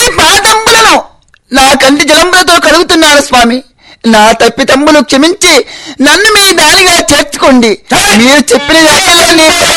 పాదంబులను నా కంటి జలంబులతో కడుగుతున్నాను స్వామి. నా తప్పితమ్ములు క్షమించి నన్ను మీ దానిగా చేర్చుకోండి. మీరు చెప్పిన